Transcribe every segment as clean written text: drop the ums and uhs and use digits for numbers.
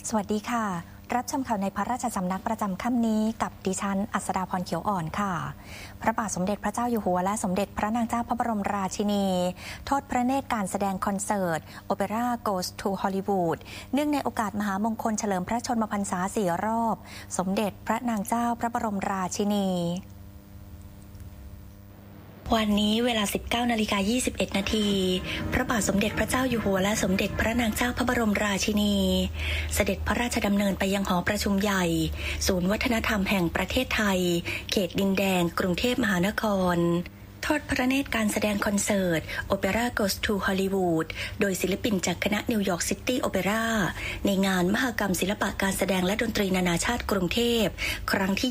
สวัสดีค่ะรับชมข่าวในพระราชสำนักประจำค่ำนี้กับดิฉันอัศดาพรเขียวอ่อนค่ะพระบาทสมเด็จพระเจ้าอยู่หัวและสมเด็จพระนางเจ้าพระบรมราชินีทอดพระเนตรการแสดงคอนเสิร์ต Opera Goes to Hollywood เนื่องในโอกาสมหามงคลเฉลิมพระชนมพรรษา4 รอบสมเด็จพระนางเจ้าพระบรมราชินีวันนี้เวลา 19:21 นาทีพระบาทสมเด็จพระเจ้าอยู่หัวและสมเด็จพระนางเจ้าพระบรมราชินีเสด็จพระราชดำเนินไปยังหอประชุมใหญ่ศูนย์วัฒนธรรมแห่งประเทศไทยเขตดินแดงกรุงเทพมหานครทอดพระเนตรการแสดงคอนเสิร์ต Opera Goes to Hollywood โดยศิลปินจากคณะนิวยอร์กซิตี้โอเปร่าในงานมหกรรมศิลปะการแสดงและดนตรีนานาชาติกรุงเทพครั้งที่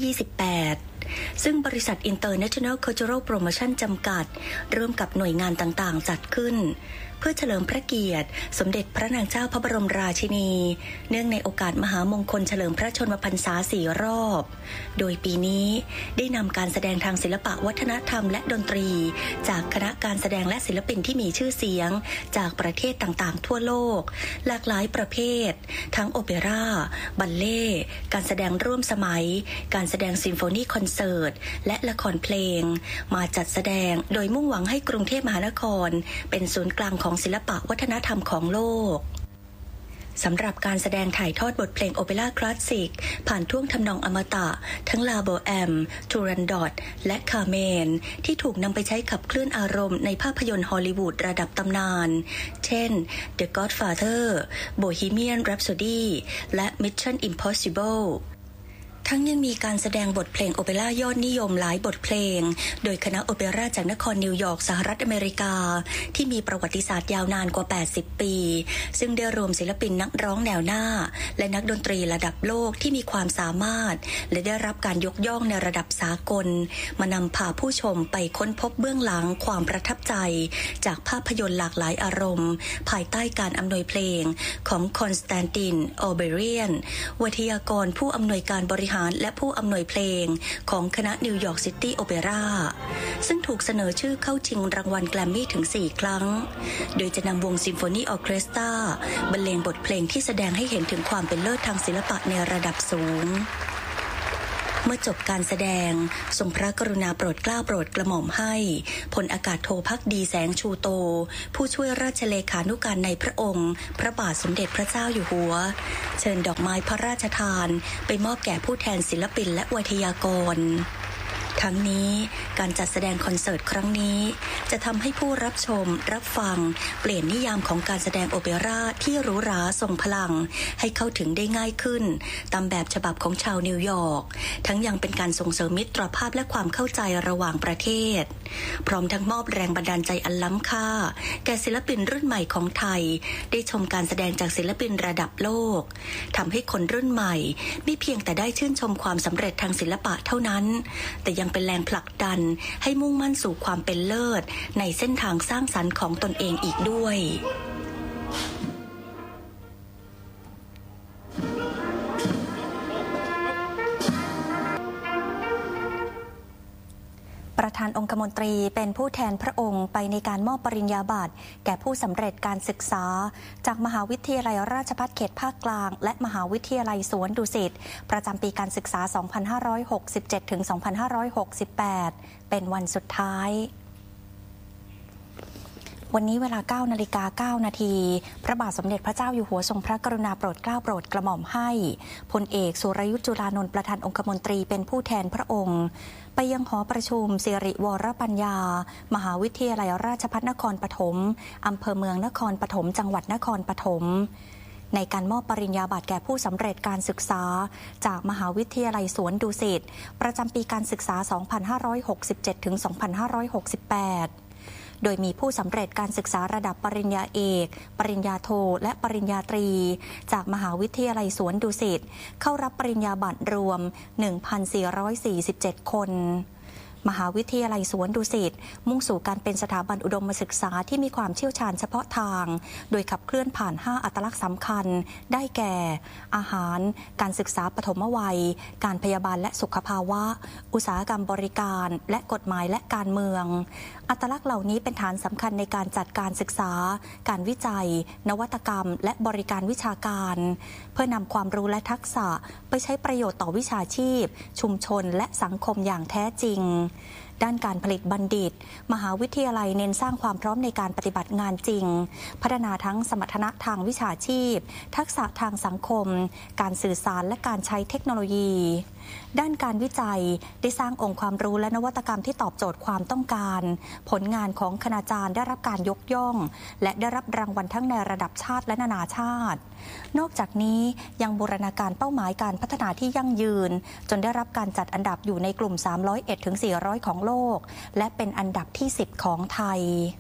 28ซึ่งบริษัท International Cultural Promotion จำกัดร่วมกับหน่วยงานต่างๆจัดขึ้นเพื่อเฉลิมพระเกียรติสมเด็จพระนางเจ้าพระบรมราชินีเนื่องในโอกาสมหามงคลเฉลิมพระชนมพรรษา4 รอบโดยปีนี้ได้นำการแสดงทางศิลปะวัฒนธรรมและดนตรีจากคณะการแสดงและศิลปินที่มีชื่อเสียงจากประเทศต่างๆทั่วโลกหลากหลายประเภททั้งโอเปร่าบัลเล่ต์การแสดงร่วมสมัยการแสดงซิมโฟนีคอนเสิร์ตและละครเพลงมาจัดแสดงโดยมุ่งหวังให้กรุงเทพมหานครเป็นศูนย์กลางของศิลปะวัฒนธรรมของโลกสำหรับการแสดงถ่ายทอดบทเพลงโอเปร่าคลาสสิกผ่านท่วงทำนองอมตะทั้งลาโบแอมทูรันดอตและคาเมนที่ถูกนำไปใช้ขับเคลื่อนอารมณ์ในภาพยนตร์ฮอลลีวูดระดับตำนานเช่น The Godfather Bohemian Rhapsody และ Mission Impossibleทั้งยังมีการแสดงบทเพลงโอเปร่ายอดนิยมหลายบทเพลงโดยคณะโอเปร่าจากนครนิวยอร์กสหรัฐอเมริกาที่มีประวัติศาสตร์ยาวนานกว่า80 ปีซึ่งได้รวมศิลปินนักร้องแนวหน้าและนักดนตรีระดับโลกที่มีความสามารถและได้รับการยกย่องในระดับสากลมานำพาผู้ชมไปค้นพบเบื้องหลังความประทับใจจากภาพยนตร์หลากหลายอารมณ์ภายใต้การอำนวยเพลงของคอนสแตนติน โอเบเรียนวิทยากรผู้อำนวยการบริหารและผู้อำนวยเพลงของคณะนิวยอร์กซิตี้โอเปร่าซึ่งถูกเสนอชื่อเข้าชิงรางวัลแกรมมี่ถึง4 ครั้งโดยจะนำวงซิมโฟนีออร์เคสตราบรรเลงบทเพลงที่แสดงให้เห็นถึงความเป็นเลิศทางศิลปะในระดับสูงเมื่อจบการแสดงทรงพระกรุณาโปรดเกล้าโปรดกระหม่อมให้พลอากาศโทภักดีแสงชูโตผู้ช่วยราชเลขานุการในพระองค์พระบาทสมเด็จพระเจ้าอยู่หัวเชิญดอกไม้พระราชทานไปมอบแก่ผู้แทนศิลปินและวิทยากรทั้งนี้การจัดแสดงคอนเสิร์ตครั้งนี้จะทำให้ผู้รับชมรับฟังเปลี่ยนนิยามของการแสดงโอเปร่าที่หรูหราทรงพลังให้เข้าถึงได้ง่ายขึ้นตามแบบฉบับของชาวนิวยอร์กทั้งยังเป็นการส่งเสริมมิตรภาพและความเข้าใจระหว่างประเทศพร้อมทั้งมอบแรงบันดาลใจอันล้ำค่าแก่ศิลปินรุ่นใหม่ของไทยได้ชมการแสดงจากศิลปินระดับโลกทำให้คนรุ่นใหม่ไม่เพียงแต่ได้ชื่นชมความสำเร็จทางศิลปะเท่านั้นแต่ยังเป็นแรงผลักดันให้มุ่งมั่นสู่ความเป็นเลิศในเส้นทางสร้างสรรค์ของตนเองอีกด้วยประธานองคมนตรีเป็นผู้แทนพระองค์ไปในการมอบปริญญาบัตรแก่ผู้สำเร็จการศึกษาจากมหาวิทยาลัยราชภัฏเขตภาคกลางและมหาวิทยาลัยสวนดุสิตประจำปีการศึกษา 2567-2568 เป็นวันสุดท้ายวันนี้เวลา 9:09 นาทีพระบาทสมเด็จพระเจ้าอยู่หัวทรงพระกรุณาโปรดเกล้าโปรดกระหม่อมให้พลเอกสุรยุทธจุลานนท์ประธานองคมนตรีเป็นผู้แทนพระองค์ไปยังหอประชุมสิริวรปัญญามหาวิทยาลัยราชภัฏนครปฐมอำเภอเมืองนครปฐมจังหวัดนครปฐมในการมอบปริญญาบัตรแก่ผู้สำเร็จการศึกษาจากมหาวิทยาลัยสวนดุสิตประจำปีการศึกษา 2567-2568โดยมีผู้สำเร็จการศึกษาระดับปริญญาเอกปริญญาโทและปริญญาตรีจากมหาวิทยาลัยสวนดุสิตเข้ารับปริญญาบัตรรวม 1,447 คนมหาวิทยาลัยสวนดุสิตมุ่งสู่การเป็นสถาบันอุดมศึกษาที่มีความเชี่ยวชาญเฉพาะทางโดยขับเคลื่อนผ่าน5อัตลักษณ์สำคัญได้แก่อาหารการศึกษาปฐมวัยการพยาบาลและสุขภาวะอุตสาหกรรมบริการและกฎหมายและการเมืองอัตลักษณ์เหล่านี้เป็นฐานสำคัญในการจัดการศึกษาการวิจัยนวัตกรรมและบริการวิชาการเพื่อนำความรู้และทักษะไปใช้ประโยชน์ต่อวิชาชีพชุมชนและสังคมอย่างแท้จริงด้านการผลิตบัณฑิตมหาวิทยาลัยเน้นสร้างความพร้อมในการปฏิบัติงานจริงพัฒนาทั้งสมรรถนะทางวิชาชีพทักษะทางสังคมการสื่อสารและการใช้เทคโนโลยีด้านการวิจัยได้สร้างองค์ความรู้และนวัตกรรมที่ตอบโจทย์ความต้องการผลงานของคณาจารย์ได้รับการยกย่องและได้รับรางวัลทั้งในระดับชาติและนานาชาตินอกจากนี้ยังบูรณาการเป้าหมายการพัฒนาที่ยั่งยืนจนได้รับการจัดอันดับอยู่ในกลุ่ม301ถึง400ของโลกและเป็นอันดับที่10ของไทย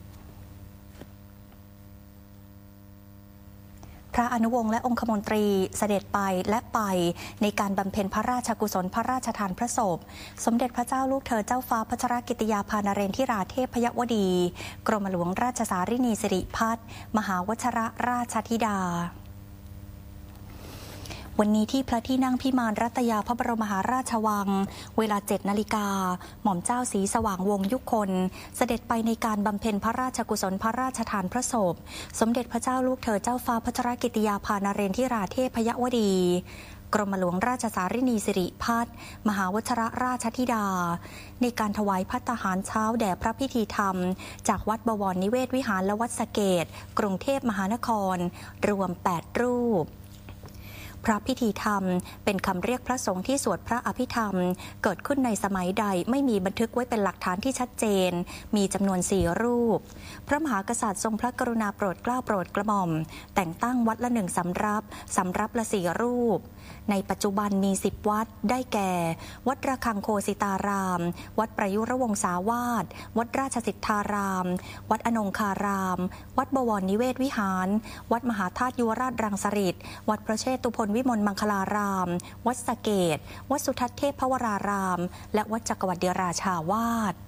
พระอนุวงศ์และองคมนตรีเสด็จไปและไปในการบำเพ็ญพระราชกุศลพระราชทานพระศพสมเด็จพระเจ้าลูกเธอเจ้าฟ้าพัชรกิติยาภานเรนทิราเทพยวดีกรมหลวงราชสารินีสิริพัฒน์มหาวชิรราชธิดาวันนี้ที่พระที่นั่งพิมานรัตยาพระบรมมหาราชวังเวลา 7 นาฬิกาหม่อมเจ้าศรีสว่างวงศ์ยุคนเสด็จไปในการบำเพ็ญพระราชกุศลพระราชทานพระศพสมเด็จพระเจ้าลูกเธอเจ้าฟ้าพัชรกิติยาภานเรนทิราเทพยวดีกรมหลวงราชสารินีสิริพัฒน์มหาวชิรราชธิดาในการถวายภัตตาหารเช้าแด่พระพิธีธรรมจากวัดบวรนิเวศวิหารและวัดสะเกษกรุงเทพมหานครรวม8รูปพระพิธีธรรมเป็นคำเรียกพระสงฆ์ที่สวดพระอภิธรรมเกิดขึ้นในสมัยใดไม่มีบันทึกไว้เป็นหลักฐานที่ชัดเจนมีจำนวน4รูปพระมหากษัตริย์ทรงพระกรุณาโปรดเกล้าโปรดกระหม่อมแต่งตั้งวัดละ1สำรับละ4รูปในปัจจุบันมี10วัดได้แก่วัดระฆังโคสิตารามวัดประยุรวงศาวาสวัดราชสิทธารามวัดอนงคารามวัดบวรนิเวศวิหารวัดมหาธาตุยุวราชรังสฤษฎ์วัดพระเชตุพนวิมลมังคลารามวัดสะเกษวัดสุทัศน์เทพวรารามและวัดจักรวรรดิราชาวาส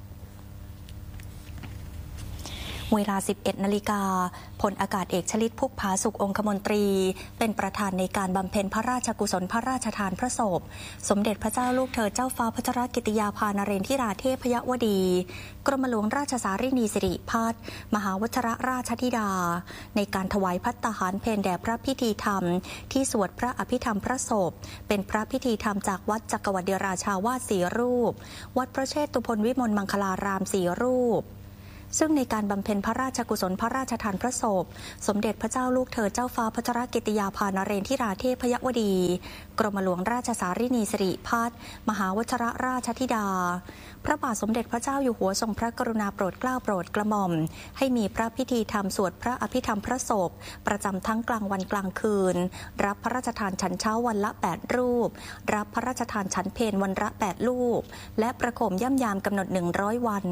เวลา 11 นาฬิกาพลอากาศเอกชลิต พุกผาสุของคมนตรีเป็นประธานในการบำเพ็ญพระราชกุศลพระราชทานพระศพสมเด็จพระเจ้าลูกเธอเจ้าฟ้าพัชรกิติยาภานเรนทิราเทพยวดีกรมหลวงราชสารินีสิริพัฒน์มหาวชิรราชธิดาในการถวายภัตตาหารเพลแด่พระพิธีธรรมที่สวดพระอภิธรรมพระศพเป็นพระพิธีธรรมจากวัดจักรวรรดิราชาวาส4รูปวัดพระเชตุพนวิมลมังคลาราม4รูปซึ่งในการบำเพ็ญพระราชกุศลพระราชทานพระศพสมเด็จพระเจ้าลูกเธอเจ้าฟ้าพัชรกิติยาภานเรนทิราเทพยวดีกรมหลวงราชสารินีสิริพัฒน์มหาวชิรราชธิดาพระบาทสมเด็จพระเจ้าอยู่หัวทรงพระกรุณาโปรดเกล้าโปรดกระหม่อมให้มีพระพิธีธรรมสวดพระอภิธรรมพระศพประจำทั้งกลางวันกลางคืนรับพระราชทานฉันเช้าวันละ8รูปรับพระราชทานฉันเพลวันละ8รูปและประโคมย่ำยามกำหนด100วัน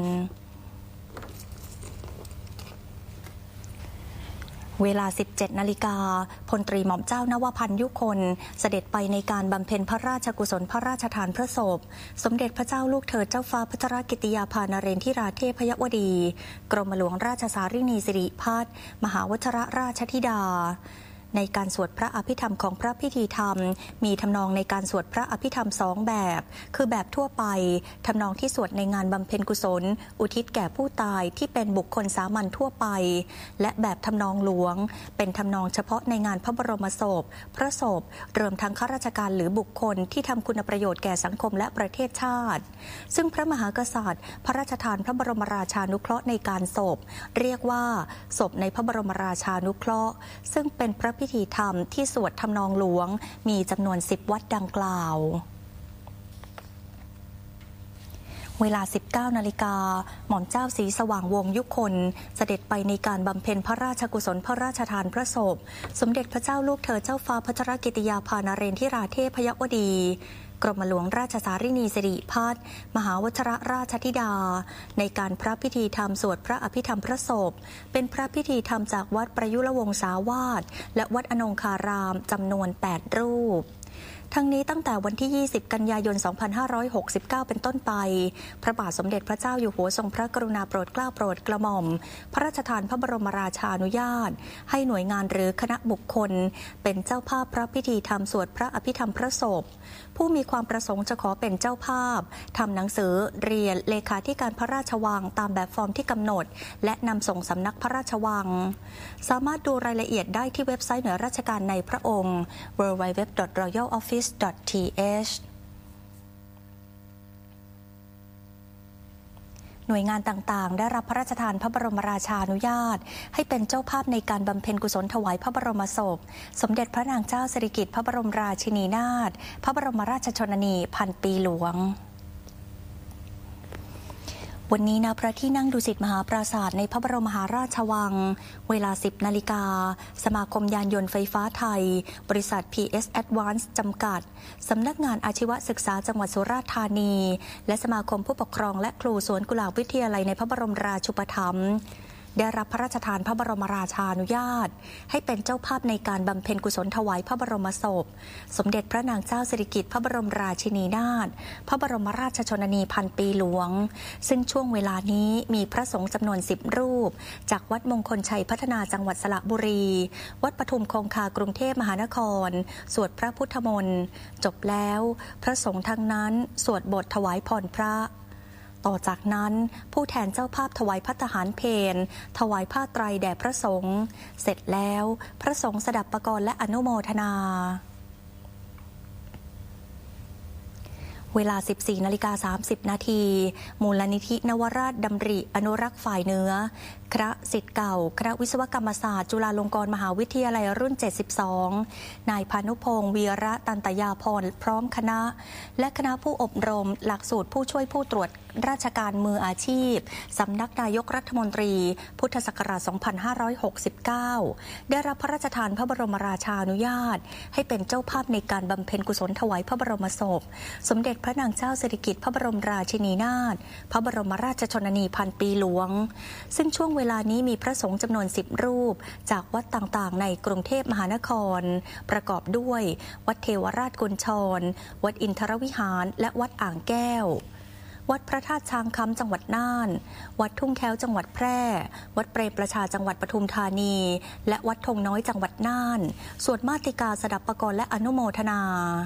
เวลา 17 นาฬิกาพลตรีหม่อมเจ้านวพันธ์ยุคนเสด็จไปในการบำเพ็ญพระราชกุศลพระราชทานพระศพสมเด็จพระเจ้าลูกเธอเจ้าฟ้าพัชรกิติยาภานเรนทิราเทพยวดีกรมหลวงราชสารินีสิริพัฒน์มหาวชิรราชธิดาในการสวดพระอภิธรรมของพระพิธีธรรมมีทำนองในการสวดพระอภิธรรม2แบบคือแบบทั่วไปทำนองที่สวดในงานบำเพ็ญกุศลอุทิศแก่ผู้ตายที่เป็นบุคคลสามัญทั่วไปและแบบทำนองหลวงเป็นทำนองเฉพาะในงานพระบรมศพพระศพรวมทั้งข้าราชการหรือบุคคลที่ทำคุณประโยชน์แก่สังคมและประเทศชาติซึ่งพระมหากษัตริย์พระราชทานพระบรมราชานุเคราะห์ในการศพเรียกว่าศพในพระบรมราชานุเคราะห์ซึ่งเป็นพระพิธีธรรมที่สวดทำนองหลวงมีจำนวน10วัดดังกล่าวเวลา 19 นาฬิกาหม่อมเจ้าศรีสว่างวงศ์ยุคนเสด็จไปในการบำเพ็ญพระราชกุศลพระราชทานพระศพสมเด็จพระเจ้าลูกเธอเจ้าฟ้าพัชรกิติยาภานเรนทิราเทพยวดีกรมหลวงราชสารินีสิริพัฒน์มหาวชิรราชธิดาในการพระพิธีธรรมสวดพระอภิธรรมพระศพเป็นพระพิธีธรรมจากวัดประยุรวงศาวาสและวัดอนงคารามจำนวน8รูปทั้งนี้ตั้งแต่วันที่ 20 กันยายน 2569 เป็นต้นไปพระบาทสมเด็จพระเจ้าอยู่หัวทรงพระกรุณาโปรดเกล้าโปรดกระหม่อมพระราชทานพระบรมราชานุญาตให้หน่วยงานหรือคณะบุคคลเป็นเจ้าภาพพระพิธีทำสวดพระอภิธรรมพระศพผู้มีความประสงค์จะขอเป็นเจ้าภาพทำหนังสือเรียนเลขาธิการพระราชวังตามแบบฟอร์มที่กำหนดและนำส่งสำนักพระราชวังสามารถดูรายละเอียดได้ที่เว็บไซต์หน่วยราชการในพระองค์ www.royaloffice.th หน่วยงานต่างๆได้รับพระราชทานพระบรมราชานุญาตให้เป็นเจ้าภาพในการบำเพ็ญกุศลถวายพระบรมศพสมเด็จพระนางเจ้าสิริกิติ์พระบรมราชินีนาถพระบรมราชชนนีพันปีหลวงวันนี้ณพระที่นั่งดุสิตมหาปราสาทในพระบรมมหาราชวังเวลา 10 นาฬิกาสมาคมยานยนต์ไฟฟ้าไทยบริษัท PS Advance จำกัดสำนักงานอาชีวศึกษาจังหวัดสุราษฎร์ธานีและสมาคมผู้ปกครองและครูสวนกุหลาบวิทยาลัยในพระบรมราชูปถัมภ์ได้รับพระราชทานพระบรมราชานุญาตให้เป็นเจ้าภาพในการบำเพ็ญกุศลถวายพระบรมศพสมเด็จพระนางเจ้าสิริกิติ์พระบรมราชินีนาถพระบรมราชชนนีพันปีหลวงซึ่งช่วงเวลานี้มีพระสงฆ์จำนวน10 รูปจากวัดมงคลชัยพัฒนาจังหวัดสระบุรีวัดปทุมคงคากรุงเทพมหานครสวดพระพุทธมนต์จบแล้วพระสงฆ์ทั้งนั้นสวดบทถวายพรพระต่อจากนั้นผู้แทนเจ้าภาพถวายภัตตาหารเพลถวายผ้าไตรแด่พระสงฆ์เสร็จแล้วพระสงฆ์สดับปกรณ์และอนุโมทนาเวลา 14:30 นาทีมูลนิธินวราชดำริอนุรักษ์ฝ่ายเหนือคณะศิษย์เก่าคณะวิศวกรรมศาสตร์จุฬาลงกรณ์มหาวิทยาลัยรุ่น 72 นายพานุพงศ์วีระตันตยาพรพร้อมคณะและคณะผู้อบรมหลักสูตรผู้ช่วยผู้ตรวจราชการมืออาชีพสำนักนายกรัฐมนตรีพุทธศักราช 2569 ได้รับพระราชทานพระบรมราชานุญาตให้เป็นเจ้าภาพในการบำเพ็ญกุศลถวายพระบรมศพสมเด็จพระนางเจ้าสิริกิติ์พระบรมราชินีนาถพระบรมราชชนนีพันปีหลวงซึ่งช่วงเวลานี้มีพระสงฆ์จำนวน10 รูปจากวัดต่างๆในกรุงเทพมหานครประกอบด้วยวัดเทวราชกุญชรวัดอินทรวิหารและวัดอ่างแก้ววัดพระธาตุช้างคำจังหวัดน่านวัดทุ่งแค้วจังหวัดแพร่วัดเปรมประชาจังหวัดปทุมธานีและวัดธงน้อยจังหวัดน่านสวดมาติกาสดับปกรณ์และอนุโมทนา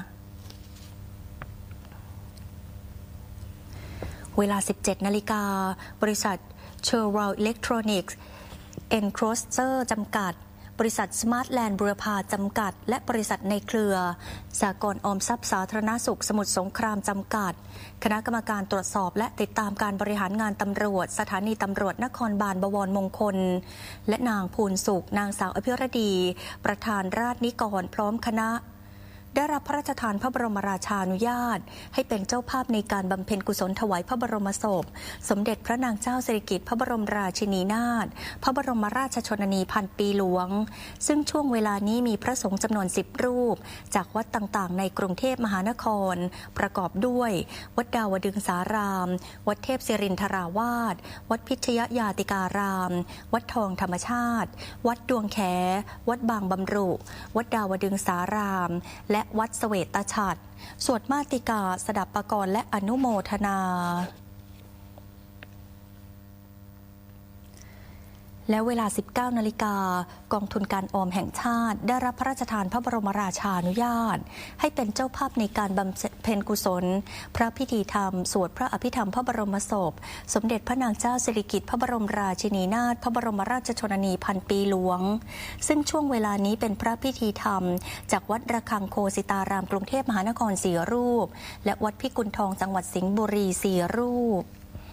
เวลา 17 นาฬิกาบริษัทเชอร์วอลอิเล็กทรอนิกส์เอ็นโครสเตอร์จำกัดบริษัทสมาร์ทแลนด์บุรพาจำกัดและบริษัทในเครือสหกรณ์ออมทรัพย์สาธารณสุขสมุทรสงครามจำกัดคณะกรรมการตรวจสอบและติดตามการบริหารงานตำรวจสถานีตำรวจนครบาลบวรมงคลและนางภูลสุขนางสาวอภิรดีประธานราชนิกรพร้อมคณะได้รับพระราชทานพระบรมราชานุญาตให้เป็นเจ้าภาพในการบำเพ็ญกุศลถวายพระบรมศพสมเด็จพระนางเจ้าสิริกิติ์พระบรมราชินีนาถพระบรมราชชนนีพันปีหลวงซึ่งช่วงเวลานี้มีพระสงฆ์จำนวน10 รูปจากวัดต่างๆในกรุงเทพมหานครประกอบด้วยวัดดาวดึงสารามวัดเทพศิรินทราวาสวัดพิชยญาติการามวัดทองธรรมชาติวัดดวงแขวัดบางบำรุวัดดาวดึงสารามและวัดเสวตฉัตรสวดมาติกาสดับปกรณ์และอนุโมทนาและเวลา 19 นาฬิกากองทุนการออมแห่งชาติได้รับพระราชทานพระบรมราชานุญาตให้เป็นเจ้าภาพในการบำเพ็ญกุศลพระพิธีธรรมสวดพระอภิธรรมพระบรมศพสมเด็จพระนางเจ้าสิริกิติ์พระบรมราชินีนาถพระบรมราชชนนีพันปีหลวงซึ่งช่วงเวลานี้เป็นพระพิธีธรรมจากวัดระฆังโคสิตารามกรุงเทพมหานคร4 รูปและวัดพิกุลทองจังหวัดสิงห์บุรี4 รูป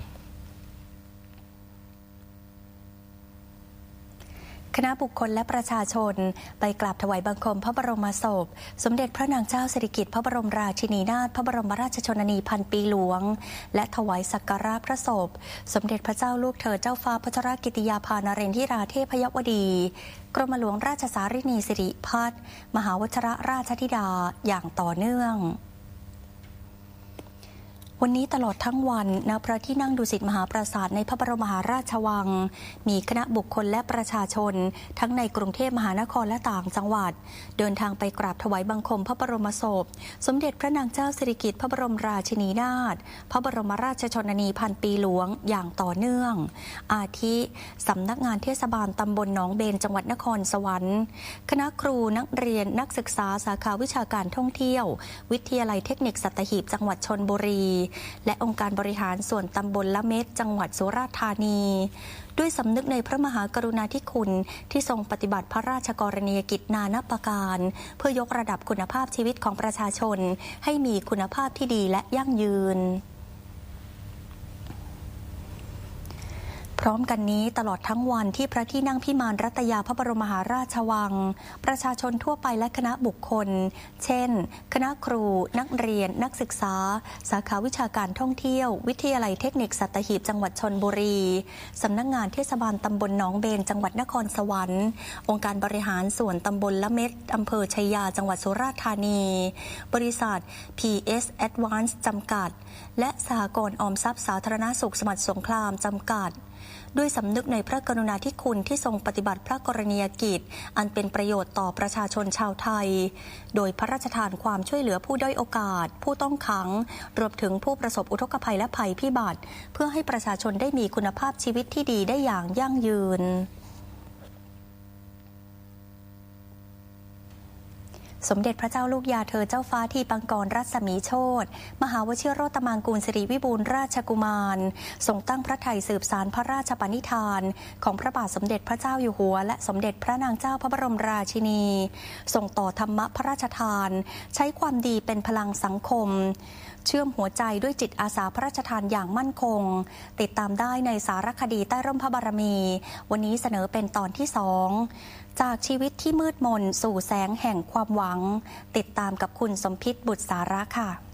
คณะบุคคลและประชาชนไปกราบถวายบังคมพระบรมศพสมเด็จพระนางเจ้าสิริกิติ์พระบรมราชินีนาถพระบรมราชชนนีพันปีหลวงและถวายสักการะพระศพสมเด็จพระเจ้าลูกเธอเจ้าฟ้าพัชรกิติยาภานเรนทิราเทพยวดีกรมหลวงราชสารินีสิริพัฒน์มหาวชิรราชธิดาอย่างต่อเนื่องวันนี้ตลอดทั้งวันณพระที่นั่งดุสิตมหาปราสาทในพระบรมมหาราชวังมีคณะบุคคลและประชาชนทั้งในกรุงเทพมหานครและต่างจังหวัดเดินทางไปกราบถวายบังคมพระบรมศพสมเด็จพระนางเจ้าสิริกิติ์พระบรมราชินีนาถพระบรมราชชนนีพันปีหลวงอย่างต่อเนื่องอาทิสำนักงานเทศบาลตำบลหนองเบญจังหวัดนครสวรรค์คณะครูนักเรียนนักศึกษาสาขาวิชาการท่องเที่ยววิทยาลัยเทคนิคสัตหีบจังหวัดชลบุรีและองค์การบริหารส่วนตำบลละเม็ดจังหวัดสุราษฎร์ธานีด้วยสำนึกในพระมหากรุณาธิคุณที่ทรงปฏิบัติพระราชกรณียกิจนานับประการเพื่อยกระดับคุณภาพชีวิตของประชาชนให้มีคุณภาพที่ดีและยั่งยืนพร้อมกันนี้ตลอดทั้งวันที่พระที่นั่งพิมานรัตยาพระบรมมหาราชวังประชาชนทั่วไปและคณะบุคคลเช่นคณะครูนักเรียนนักศึกษาสาขาวิชาการท่องเที่ยววิทยาลัยเทคนิคสัตหีบจังหวัดชลบุรีสำนักงานเทศบาลตำบลหนองเบญจังหวัดนครสวรรค์องค์การบริหารส่วนตำบลละเม็ดอำเภอชัยยาจังหวัดสุราษฎร์ธานีบริษัท PS Advance จำกัดและสหกรณ์ออมทรัพย์สาธารณสุขสมุทรสงครามจำกัดด้วยสำนึกในพระกรุณาธิคุณที่ทรงปฏิบัติพระกรณียกิจอันเป็นประโยชน์ต่อประชาชนชาวไทยโดยพระราชทานความช่วยเหลือผู้ด้อยโอกาสผู้ต้องขังรวมถึงผู้ประสบอุทกภัยและภัยพิบัติเพื่อให้ประชาชนได้มีคุณภาพชีวิตที่ดีได้อย่างยั่งยืนสมเด็จพระเจ้าลูกยาเธอเจ้าฟ้าทีปังกรรัศมีโชติมหาวชิโรตมังกูลสิริวิบูลย์ราชกุมารทรงตั้งพระทัยสืบสานพระราชปณิธานของพระบาทสมเด็จพระเจ้าอยู่หัวและสมเด็จพระนางเจ้าพระบรมราชินีส่งต่อธรรมะพระราชทานใช้ความดีเป็นพลังสังคมเชื่อมหัวใจด้วยจิตอาสาพระราชทานอย่างมั่นคงติดตามได้ในสารคดีใต้ร่มพระบารมีวันนี้เสนอเป็นตอนที่2จากชีวิตที่มืดมนสู่แสงแห่งความหวังติดตามกับคุณสมพิษบุตรสาระค่ะ